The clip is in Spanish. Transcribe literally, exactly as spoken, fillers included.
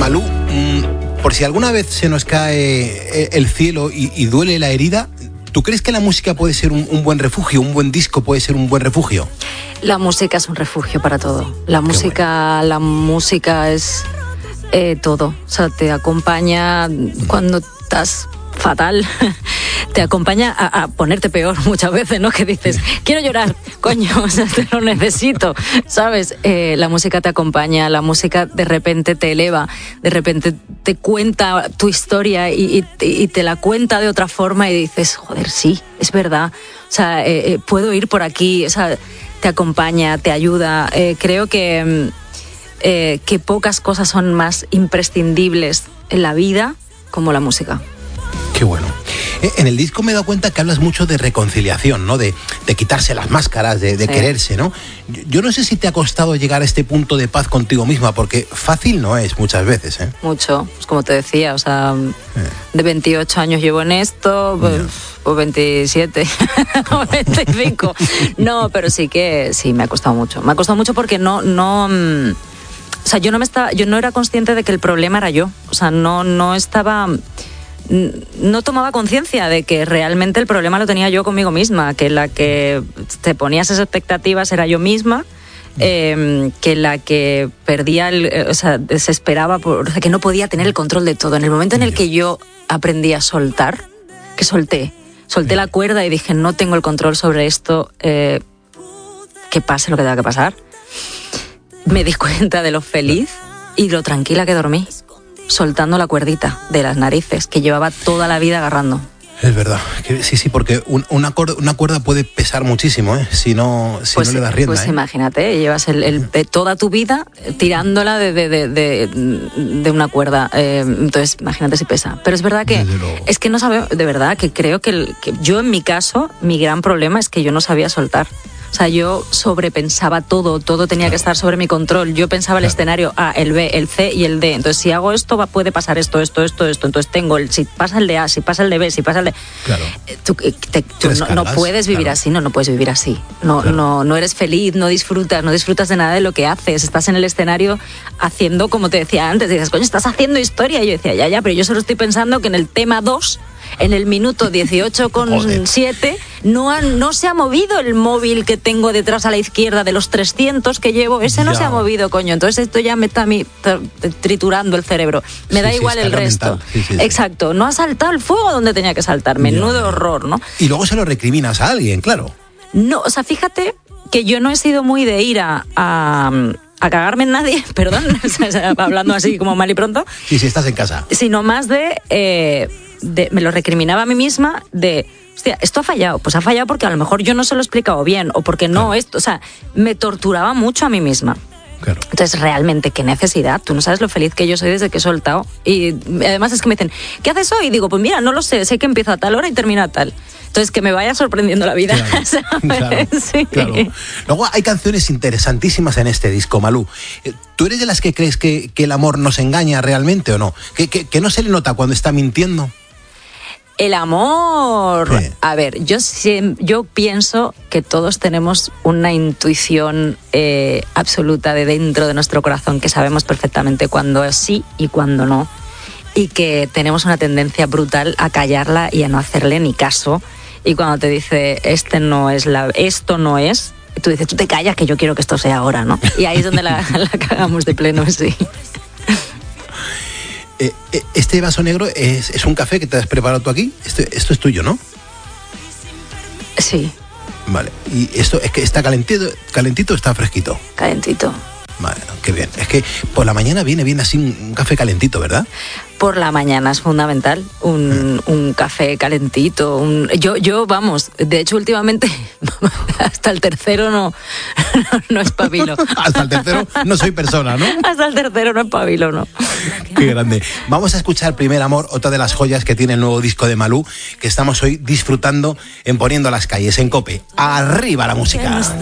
Malú, mmm, por si alguna vez se nos cae el cielo y, y duele la herida, ¿tú crees que la música puede ser un, un buen refugio, un buen disco puede ser un buen refugio? La música es un refugio para todo. La música, bueno. la música es eh, todo. O sea, te acompaña cuando estás fatal, te acompaña a, a ponerte peor muchas veces, ¿no? Que dices, quiero llorar, coño, o sea, te lo necesito, ¿sabes? Eh, la música te acompaña, la música de repente te eleva, de repente te cuenta tu historia y, y, y te la cuenta de otra forma y dices, joder, sí, es verdad, o sea, eh, eh, puedo ir por aquí, o sea, te acompaña, te ayuda. Eh, creo que, eh, que pocas cosas son más imprescindibles en la vida como la música. Qué bueno. En el disco me he dado cuenta que hablas mucho de reconciliación, ¿no? De, de quitarse las máscaras, de, de sí. quererse, ¿no? Yo, yo no sé si te ha costado llegar a este punto de paz contigo misma, porque fácil no es muchas veces, ¿eh? Mucho, pues como te decía, o sea, eh. de veintiocho años llevo en esto, pues, pues veintisiete o veinticinco. No, pero sí que sí, me ha costado mucho. Me ha costado mucho porque no... no o sea, yo no, me estaba, yo no era consciente de que el problema era yo. O sea, no, no estaba... no tomaba conciencia de que realmente el problema lo tenía yo conmigo misma, que la que te ponía esas expectativas era yo misma, eh, que la que perdía, el, o sea, desesperaba, por, o sea, que no podía tener el control de todo. En el momento en el que yo aprendí a soltar, que solté, solté la cuerda y dije, no tengo el control sobre esto, eh, que pase lo que tenga que pasar, me di cuenta de lo feliz y lo tranquila que dormí, soltando la cuerdita de las narices que llevaba toda la vida agarrando. Es verdad, que sí, sí, porque un, una, cuerda, una cuerda puede pesar muchísimo, ¿eh? Si no, si pues, no le das rienda. Pues ¿eh? imagínate, llevas el, el, de toda tu vida tirándola de, de, de, de, de una cuerda, eh, entonces imagínate si pesa. Pero es verdad que, es que no sabemos, de verdad, que creo que, el, que yo en mi caso, mi gran problema es que yo no sabía soltar. O sea, yo sobrepensaba todo, todo tenía claro. que estar sobre mi control. Yo pensaba el claro. escenario A, el B, el C y el D. Entonces, si hago esto, va, puede pasar esto, esto, esto, esto. Entonces, tengo el, si pasa el de A, si pasa el de B, si pasa el de... Claro. Tú, te, tú no, no puedes vivir claro. así, no, no puedes vivir así. No, claro. no, no eres feliz, no disfrutas, no disfrutas de nada de lo que haces. Estás en el escenario haciendo, como te decía antes, dices, coño, estás haciendo historia. Y yo decía, ya, ya, pero yo solo estoy pensando que en el tema dos... en el minuto dieciocho con siete no, no se ha movido el móvil que tengo detrás a la izquierda de los trescientos que llevo, ese no ya. se ha movido, coño, entonces esto ya me está a mí triturando el cerebro, me sí, da sí, igual el resto. Sí, sí, exacto, sí. no ha saltado el fuego donde tenía que saltar, menudo ya. horror, ¿no? Y luego se lo recriminas a alguien, claro. No, o sea, fíjate que yo no he sido muy de ir a... a a cagarme en nadie, perdón, hablando así como mal y pronto. Sí, sí, estás en casa. Sino más de, eh, de, me lo recriminaba a mí misma de, hostia, esto ha fallado, pues ha fallado porque a lo mejor yo no se lo he explicado bien, o porque no, claro. esto, o sea, me torturaba mucho a mí misma. Claro. Entonces, realmente, qué necesidad. Tú no sabes lo feliz que yo soy desde que he soltado. Y además es que me dicen, ¿qué haces hoy? Y digo, pues mira, no lo sé, sé que empieza a tal hora y termina a tal. Entonces, que me vaya sorprendiendo la vida. Claro, claro, sí. claro. Luego hay canciones interesantísimas en este disco, Malú. ¿Tú eres de las que crees que, que el amor nos engaña realmente o no? ¿Que, que, que no se le nota cuando está mintiendo? El amor... Sí. A ver, yo, yo pienso que todos tenemos una intuición eh, absoluta de dentro de nuestro corazón, que sabemos perfectamente cuándo es sí y cuándo no. Y que tenemos una tendencia brutal a callarla y a no hacerle ni caso. Y cuando te dice, este no es la, esto no es, tú dices, tú te callas que yo quiero que esto sea ahora, ¿no? Y ahí es donde la, la cagamos de pleno, sí. Eh, este vaso negro es, es un café que te has preparado tú aquí. Esto, esto es tuyo, ¿no? Sí. Vale. ¿Y esto es que está calentito, calentito o está fresquito? Calentito. Vale, qué bien. Es que por la mañana viene bien así un, un café calentito, ¿verdad? Por la mañana es fundamental un, mm. un café calentito. Un, yo, yo, vamos, de hecho últimamente hasta el tercero no, no, no espabilo. Hasta el tercero no soy persona, ¿no? Hasta el tercero no espabilo, ¿no? Qué grande. Vamos a escuchar Primer Amor, otra de las joyas que tiene el nuevo disco de Malú, que estamos hoy disfrutando en Poniendo las Calles, en COPE. ¡Arriba la música!